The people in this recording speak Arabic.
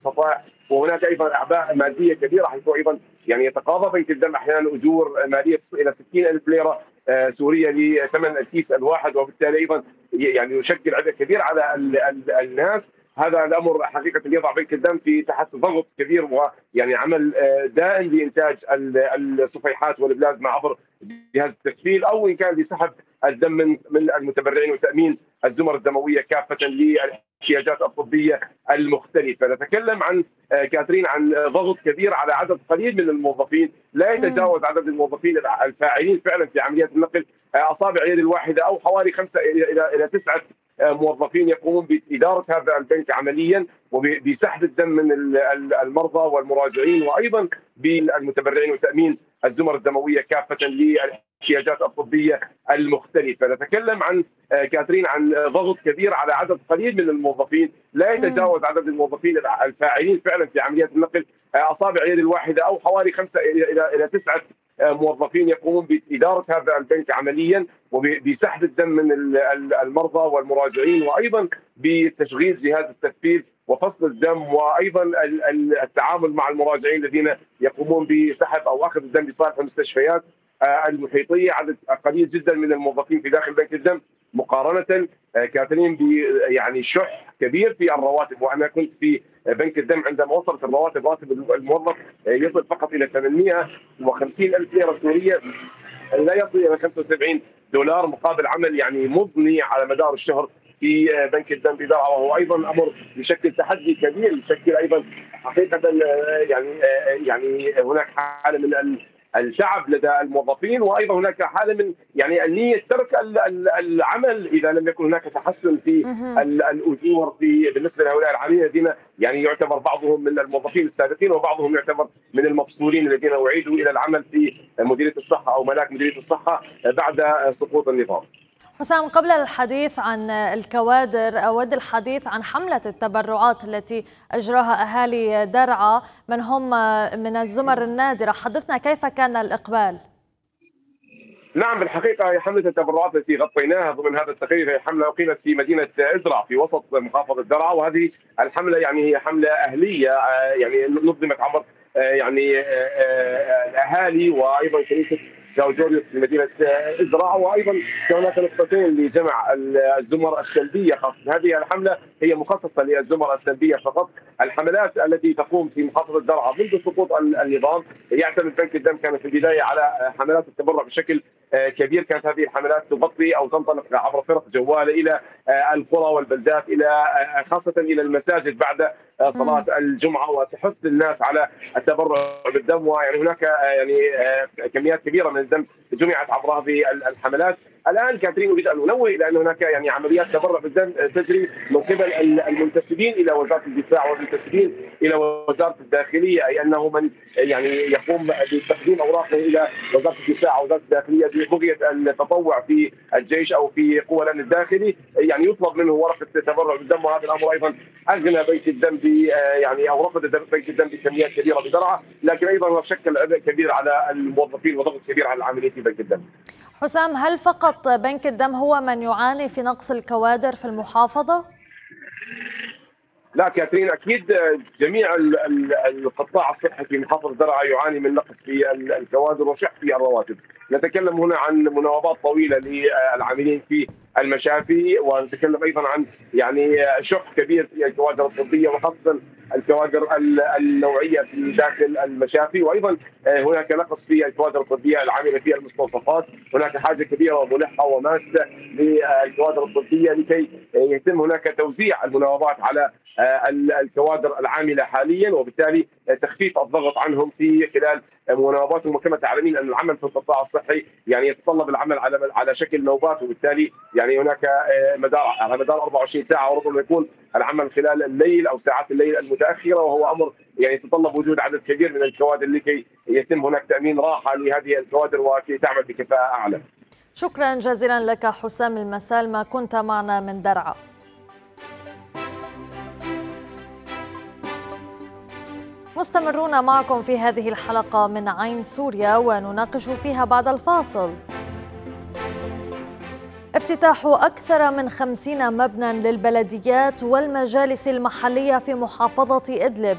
المستطاع، وهناك ايضا اعباء ماديه كبيره، حيث ايضا يعني يتقاضى بنك الدم احيانا اجور ماليه تصل الى 60,000 ليره سوريه لثمن الكيس الواحد، وبالتالي ايضا يعني يشكل عبء كبير على الناس. هذا الامر حقيقه يضع بنك الدم في تحت ضغط كبير، ويعني عمل دائم لانتاج الصفيحات والبلازما عبر جهاز التكفيل، او ان كان لسحب الدم من المتبرعين وتامين الزمر الدمويه كافه للاحتياجات الطبيه المختلفه. نتكلم عن كاترين عن ضغط كبير على عدد قليل من الموظفين، لا مم. يتجاوز عدد الموظفين الفاعلين فعلا في عمليات النقل اصابع يد الواحده، او حوالي 5 إلى 9 موظفين يقومون باداره هذا البنك عمليا، وبسحب الدم من المرضى والمراجعين، وايضا بالمتبرعين وتامين الزمر الدمويه كافه للاحتياجات الطبيه المختلفه. نتكلم عن كاترين عن ضغط كبير على عدد قليل من الموظفين، لا مم. يتجاوز عدد الموظفين الفاعلين فعلا في عمليات النقل اصابع يد الواحده، او حوالي 5 إلى 9 موظفين يقومون باداره هذا البنك عمليا، وبسحب الدم من المرضى والمراجعين، وايضا بتشغيل جهاز التثبيت وفصل الدم، وايضا التعامل مع المراجعين الذين يقومون بسحب او اخذ الدم بصالح المستشفيات المحيطيه. عدد قليل جدا من الموظفين في داخل بنك الدم، مقارنه كاترين ب يعني شح كبير في الرواتب. وانا كنت في بنك الدم عندما وصلت الرواتب، راتب الموظف يصل فقط الى 850 الف ليره سوريه، لا يصل الى 75 دولار مقابل عمل يعني مضني على مدار الشهر في بنك الدم بدرعا، وهو ايضا امر يشكل تحدي كبير، يشكل ايضا حقيقه يعني هناك حاله من التعب لدى الموظفين، وايضا هناك حاله من يعني النيه ترك العمل اذا لم يكن هناك تحسن في مهم. الاجور بالنسبه لهؤلاء العاملين الذين يعني يعتبر بعضهم من الموظفين السابقين، وبعضهم يعتبر من المفصولين الذين اعيدوا الى العمل في مديريه الصحه او ملاك مديريه الصحه بعد سقوط النظام. حسام، قبل الحديث عن الكوادر أود الحديث عن حملة التبرعات التي أجراها أهالي درعا من هم من الزمر النادرة. حدثنا كيف كان الإقبال؟ نعم، بالحقيقه هي حمله التبرعات التي غطيناها ضمن هذا التقرير، هي حمله اقيمت في مدينه ازرع في وسط محافظه درعا، وهذه الحمله يعني هي حمله اهليه يعني نظمت عبر الاهالي وايضا كنيسه ساو جوريوس في مدينه ازرع، وايضا هناك نقطتين لجمع الزمر السلبيه. خاصه هذه الحمله هي مخصصه للزمر السلبيه فقط. الحملات التي تقوم في محافظه درعا منذ سقوط النظام يعتمد بنك الدم كان في البدايه على حملات التبرع بشكل كبير. كانت هذه الحملات تغطي او تنطلق عبر فرق جواله الى القرى والبلدات، الى خاصه الى المساجد بعد صلاه الجمعه، وتحث الناس على التبرع بالدم. ويعني هناك يعني كميات كبيره من الدم جمعت عبر هذه الحملات. الان كاترين اريد ان انوه الى ان هناك يعني عمليات تبرع بالدم تجري من قبل المنتسبين الى وزاره الدفاع والمنتسبين الى وزاره الداخليه، اي انه من يعني يقوم بتقديم اوراقه الى وزاره الدفاع او وزاره الداخليه ببغيه التطوع في الجيش او في قوى الامن الداخلي، يعني يطلب منه ورقه تبرع بالدم. وهذا الامر ايضا اغنى بنك الدم يعني او رفض بنك الدم بكميات كبيره بدرعا، لكن ايضا شكل عبء كبير على الموظفين وضغط كبير على العاملين في بنك الدم. حسام، هل فقط بنك الدم هو من يعاني في نقص الكوادر في المحافظة؟ لا كاترين، اكيد جميع القطاع الصحي في محافظه درعا يعاني من نقص في الكوادر وشح في الرواتب. نتكلم هنا عن مناوبات طويله للعاملين في المشافي، ونتكلم ايضا عن يعني شح كبير في الكوادر الطبيه، وخاصه الكوادر النوعيه في داخل المشافي، وايضا هناك نقص في الكوادر الطبيه العامله في المستوصفات. هناك حاجه كبيره وملحه وماسه للكوادر الطبيه لكي يتم هناك توزيع المناوبات على الكوادر العامله حاليا، وبالتالي تخفيف الضغط عنهم في خلال مناوباتهم. وكما تعلمين ان العمل في القطاع الصحي يعني يتطلب العمل على شكل نوبات، وبالتالي يعني هناك على مدار 24 ساعه، وربما يكون العمل خلال الليل او ساعات الليل المتاخره، وهو امر يعني يتطلب وجود عدد كبير من الكوادر لكي يتم هناك تامين راحه لهذه الكوادر وكي تعمل بكفاءه اعلى. شكرا جزيلا لك حسام المسالمة، كنت معنا من درعا. مستمرون معكم في هذه الحلقة من عين سوريا، ونناقش فيها بعد الفاصل افتتاح أكثر من 50 مبنى للبلديات والمجالس المحلية في محافظة إدلب